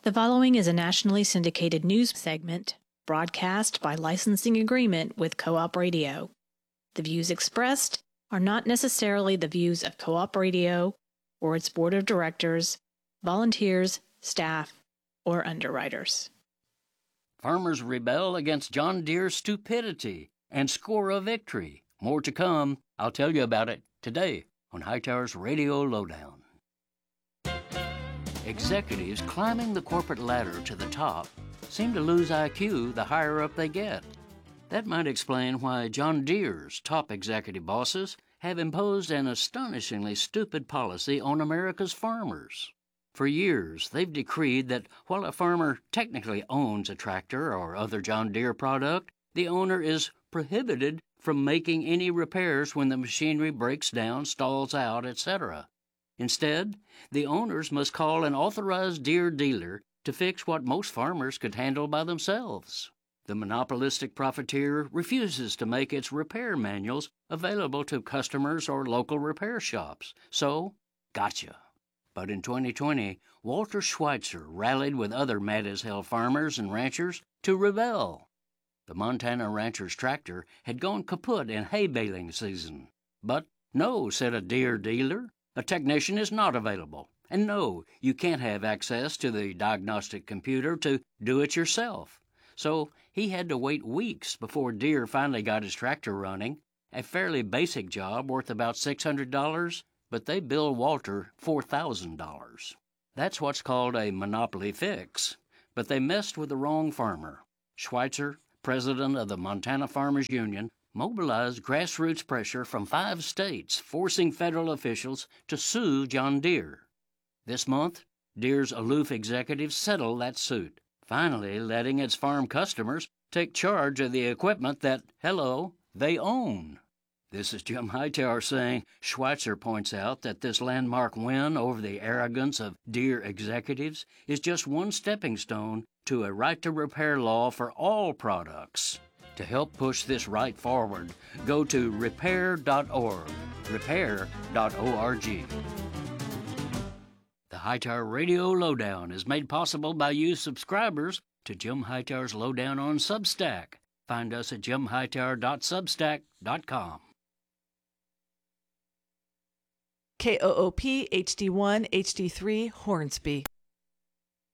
The following is a nationally syndicated news segment broadcast by licensing agreement with Co-op Radio. The views expressed are not necessarily the views of Co-op Radio or its board of directors, volunteers, staff, or underwriters. Farmers rebel against John Deere's stupidity and score a victory. More to come. I'll tell you about it today on Hightower's Radio Lowdown. Executives climbing the corporate ladder to the top seem to lose IQ the higher up they get. That might explain why John Deere's top executive bosses have imposed an astonishingly stupid policy on America's farmers. For years, they've decreed that while a farmer technically owns a tractor or other John Deere product, the owner is prohibited from making any repairs when the machinery breaks down, stalls out, etc. Instead, the owners must call an authorized Deere dealer to fix what most farmers could handle by themselves. The monopolistic profiteer refuses to make its repair manuals available to customers or local repair shops. So, gotcha. But in 2020, Walter Schweitzer rallied with other mad-as-hell farmers and ranchers to rebel. The Montana rancher's tractor had gone kaput in hay baling season. But no, said a Deere dealer, a technician is not available. And no, you can't have access to the diagnostic computer to do it yourself. So he had to wait weeks before Deere finally got his tractor running, a fairly basic job worth about $600, but they billed Walter $4,000. That's what's called a monopoly fix. But they messed with the wrong farmer. Schweitzer, president of the Montana Farmers Union, mobilized grassroots pressure from 5 states, forcing federal officials to sue John Deere. This month, Deere's aloof executives settled that suit, finally letting its farm customers take charge of the equipment that, they own. This is Jim Hightower saying Schweitzer points out that this landmark win over the arrogance of Deere executives is just one stepping stone to a right-to-repair law for all products. To help push this right forward, go to repair.org, repair.org. The Hightower Radio Lowdown is made possible by you subscribers to Jim Hightower's Lowdown on Substack. Find us at jimhightower.substack.com. KOOP HD1 HD3 Hornsby.